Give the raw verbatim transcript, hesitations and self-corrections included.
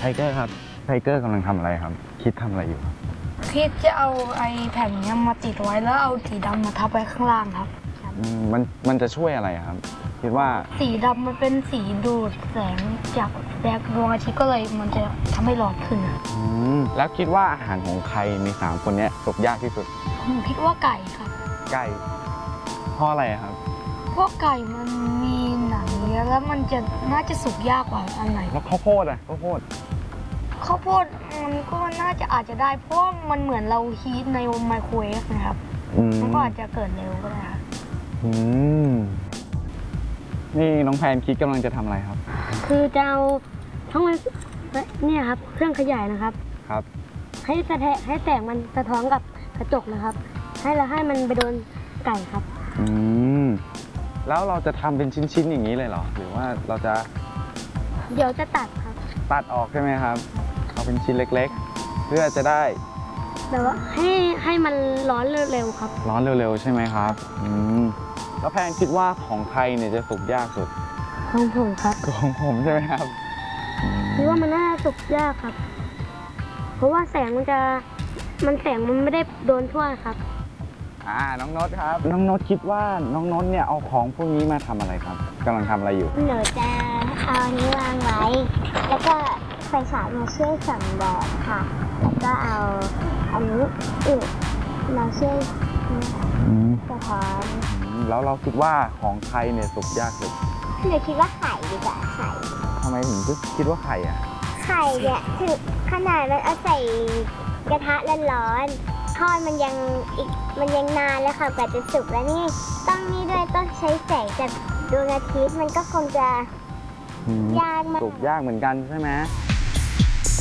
เกอร์ครับไทเกอร์กำลังทำอะไรครับคิดทำอะไรอยู่คิดจะเอาไอ้แผ่นนี้มาติดไว้แล้วเอาสีดำมาทับไว้ข้างล่างครับมันมันจะช่วยอะไรครับคิดว่าสีดำมันเป็นสีดูดแสงจากแดดดวงอาทิตย์ก็เลยมันจะทำให้ร้อนขึ้นอืมแล้วคิดว่าอาหารของใครในสามคนนี้สุกยากที่สุดผมคิดว่าไก่ครับไก่เพราะอะไรครับพวกไก่มันมีหนังเยอะแล้วมันจะน่าจะสุกยากกว่าอันไหนแล้วข้าวโพดอ่ะข้าวโพดข้าวโพดมันก็น่าจะอาจจะได้เพราะมันเหมือนเราฮีทในไมโครเวฟนะครับมันก็อาจจะเกิดเร็วก็ได้ครับอืมนี่น้องแพนคิดกำลังจะทำอะไรครับคือจะเอาทั้งมันเนี่ยครับเครื่องขยายนะครับครับให้สะแทะให้แสงมันสะท้อนกับกระจกนะครับให้เราให้มันไปโดนไก่ครับอืมแล้วเราจะทำเป็นชิ้นๆอย่างนี้เลยเหรอหรือว่าเราจะเดี๋ยวจะตัดครับตัดออกใช่ไหมครับเอาเป็นชิ้นเล็กๆเพื่อจะได้แต่ว่าให้ให้มันร้อนเร็วๆครับร้อนเร็วๆใช่ไหมครับอืมแล้วแพนคิดว่าของใครเนี่ยจะสุกยากสุดของผมครับของผมใช่ไหมครับคิดว่ามันน่าสุกยากครับเพราะว่าแสงมันจะมันแสงมันไม่ได้โดนทั่วครับอ่าน้องโน้ตครับน้องโน้ตคิดว่าน้องโน้ตเนี่ยเอาของพวกนี้มาทำอะไรครับกำลังทำอะไรอยู่หนูจะเอาอันนี้วางไว้แล้วก็ไฟฉายมาช่วยส่องแดดค่ะแล้วก็เอาอันนี้อีกมาช่วยสะท้อนแล้วเราคิดว่าของใครเนี่ยสุกยากสุดหนูคิดว่าไข่ดีกว่าไข่ทำไมถึงคิดว่าไข่อ่ะไข่เนี่ยคือขนาดมันเอาใส่กระทะร้อนๆทอดมันยังอีกมันยังนานแล้วค่ะกว่าจะสุกแล้วนี่ต้องนี่ด้วยต้องใช้แสงจากดวงอาทิตย์มันก็คงจะยากมากสุกยากเหมือนกันใช่ไหม